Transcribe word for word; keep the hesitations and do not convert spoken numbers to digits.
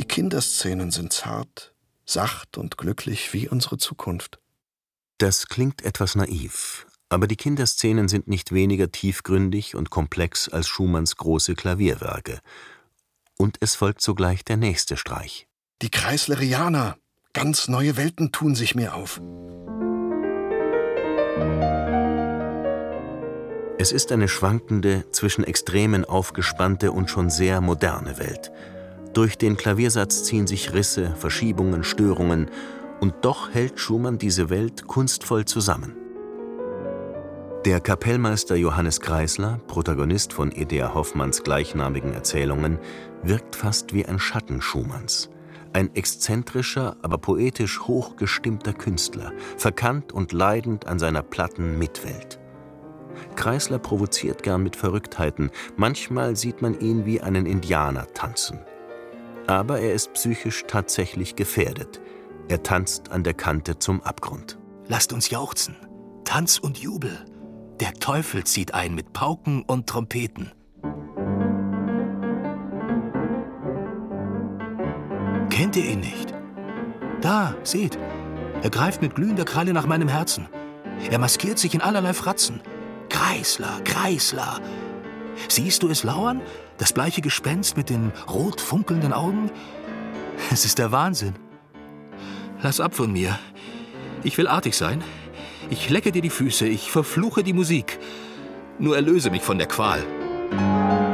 Kinderszenen sind zart, sacht und glücklich wie unsere Zukunft. Das klingt etwas naiv, aber die Kinderszenen sind nicht weniger tiefgründig und komplex als Schumanns große Klavierwerke. Und es folgt sogleich der nächste Streich. Die Kreislerianer, ganz neue Welten tun sich mir auf. Es ist eine schwankende, zwischen Extremen aufgespannte und schon sehr moderne Welt. Durch den Klaviersatz ziehen sich Risse, Verschiebungen, Störungen, und doch hält Schumann diese Welt kunstvoll zusammen. Der Kapellmeister Johannes Kreisler, Protagonist von E D R Hoffmanns gleichnamigen Erzählungen, wirkt fast wie ein Schatten Schumanns. Ein exzentrischer, aber poetisch hochgestimmter Künstler, verkannt und leidend an seiner platten Mitwelt. Kreisler provoziert gern mit Verrücktheiten, manchmal sieht man ihn wie einen Indianer tanzen. Aber er ist psychisch tatsächlich gefährdet. Er tanzt an der Kante zum Abgrund. Lasst uns jauchzen, Tanz und Jubel. Der Teufel zieht ein mit Pauken und Trompeten. Kennt ihr ihn nicht? Da, seht, er greift mit glühender Kralle nach meinem Herzen. Er maskiert sich in allerlei Fratzen. Kreisler, Kreisler. Siehst du es lauern? Das bleiche Gespenst mit den rot funkelnden Augen? Es ist der Wahnsinn. Lass ab von mir. Ich will artig sein. Ich lecke dir die Füße, ich verfluche die Musik. Nur erlöse mich von der Qual.